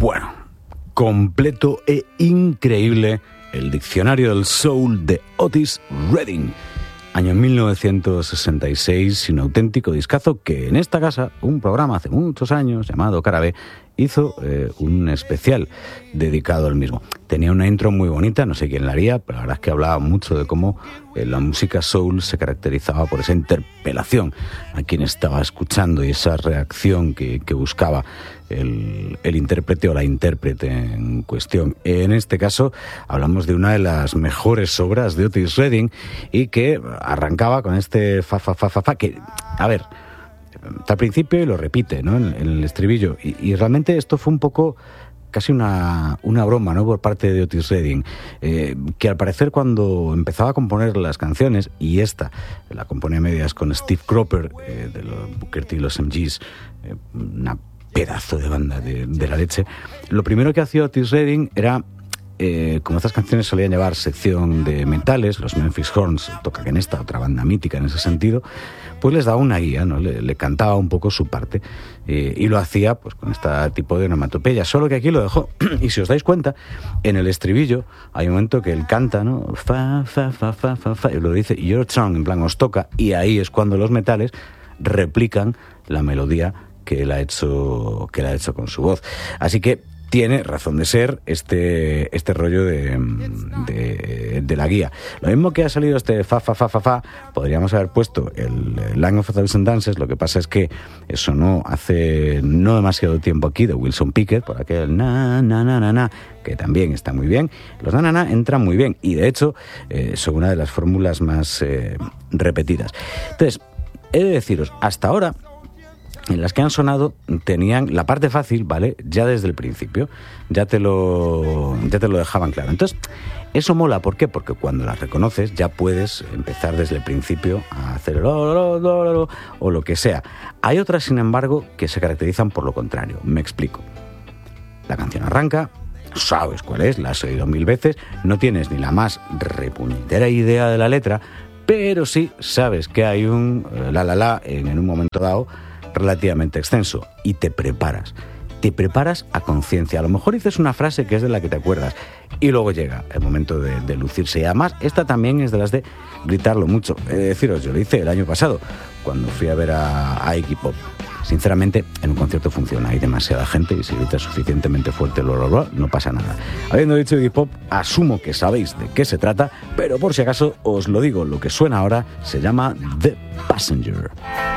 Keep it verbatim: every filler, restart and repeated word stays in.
Bueno, completo e increíble el diccionario del soul de Otis Redding. Año mil novecientos sesenta y seis, un auténtico discazo que en esta casa, un programa hace muchos años llamado Cara B, hizo eh, un especial dedicado al mismo. Tenía una intro muy bonita, no sé quién la haría, pero la verdad es que hablaba mucho de cómo eh, la música soul se caracterizaba por esa interpelación a quien estaba escuchando y esa reacción que, que buscaba el, el intérprete o la intérprete en cuestión. En este caso hablamos de una de las mejores obras de Otis Redding y que arrancaba con este fa fa fa fa fa que, a ver, está al principio y lo repite, ¿no?, en, en el estribillo, y, y realmente esto fue un poco casi una, una broma, ¿no?, por parte de Otis Redding, eh, que al parecer cuando empezaba a componer las canciones, y esta la componía a medias con Steve Cropper, eh, de los Booker T y los M Gs, eh, una pedazo de banda de, de la leche, lo primero que hacía Otis Redding era, Eh, como estas canciones solían llevar sección de metales, los Memphis Horns tocan en esta, otra banda mítica en ese sentido, pues les daba una guía, ¿no? Le, le cantaba un poco su parte, eh, y lo hacía pues con este tipo de onomatopeya, solo que aquí lo dejó, y si os dais cuenta, en el estribillo hay un momento que él canta, ¿no?, fa, fa, fa, fa, fa, fa, y lo dice your tongue, en plan os toca, y ahí es cuando los metales replican la melodía que él ha hecho, que él ha hecho con su voz. Así que tiene razón de ser este, este rollo de, de, de la guía. Lo mismo que ha salido este fa, fa, fa, fa, fa, podríamos haber puesto el Land of a Thousand Dances, lo que pasa es que eso no hace no demasiado tiempo aquí, de Wilson Pickett, por aquel na, na, na, na, na, que también está muy bien. Los na, na, na entran muy bien y de hecho eh, son una de las fórmulas más eh, repetidas. Entonces, he de deciros, hasta ahora, en las que han sonado tenían la parte fácil, ¿vale?, ya desde el principio, ya te lo, ya te lo dejaban claro. Entonces, eso mola, ¿por qué? Porque cuando las reconoces ya puedes empezar desde el principio a hacer lo, lo, lo, lo, lo, o lo que sea. Hay otras, sin embargo, que se caracterizan por lo contrario. Me explico. La canción arranca, sabes cuál es, la has oído mil veces, no tienes ni la más repuñetera idea de la letra, pero sí sabes que hay un la la la en, en un momento dado relativamente extenso y te preparas, te preparas a conciencia. A lo mejor dices una frase que es de la que te acuerdas y luego llega el momento de, de lucirse. Y además esta también es de las de gritarlo mucho. He de deciros, yo lo hice el año pasado cuando fui a ver a, a Iggy Pop. Sinceramente, en un concierto funciona, hay demasiada gente y si gritas suficientemente fuerte lo, lo, lo, no pasa nada. Habiendo dicho Iggy Pop, asumo que sabéis de qué se trata, pero por si acaso os lo digo, lo que suena ahora se llama The Passenger.